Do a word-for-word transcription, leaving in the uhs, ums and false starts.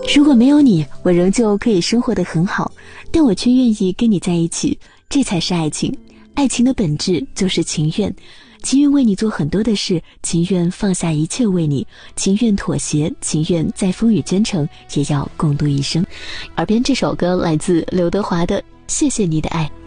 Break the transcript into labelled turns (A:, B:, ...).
A: 如果没有你，我仍旧可以生活得很好，但我却愿意跟你在一起，这才是爱情。爱情的本质就是情愿，情愿为你做很多的事，情愿放下一切为你，情愿妥协，情愿在风雨兼程也要共度一生。耳边这首歌来自刘德华的《谢谢你的爱》。